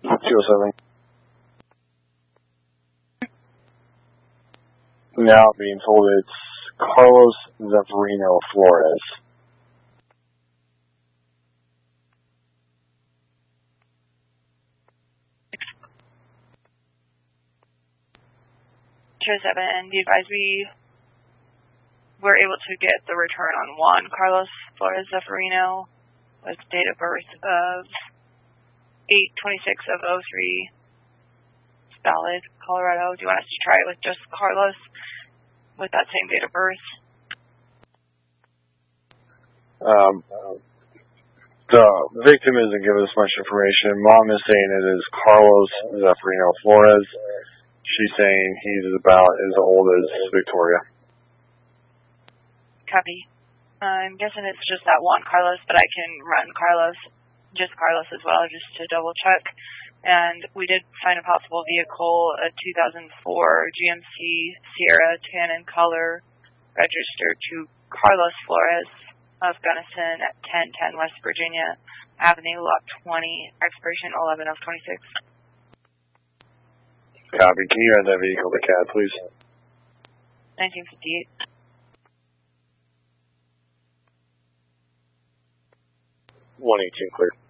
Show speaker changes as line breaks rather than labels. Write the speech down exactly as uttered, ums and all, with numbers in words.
two oh seven. Now being told it's Carlos Zeferino Flores.
two oh seven, and be advised we were able to get the return on Juan Carlos Flores Zeferino with date of birth of eight twenty-six of oh three. It's valid, Colorado. Do you want us to try it with just Carlos with that same date of birth?
Um, the victim isn't giving us much information. Mom is saying it is Carlos Zeferino Flores. She's saying he's about as old as Victoria.
Copy. I'm guessing it's just that Juan Carlos, but I can run Carlos, just Carlos as well, just to double check. And we did find a possible vehicle, a two thousand four G M C Sierra tan in color, registered to Carlos Flores of Gunnison at ten ten West Virginia Avenue, Lot twenty, expiration eleven of twenty-six.
Copy. Can you add that vehicle to C A D, please?
nineteen fifty-eight.
one eighteen clear.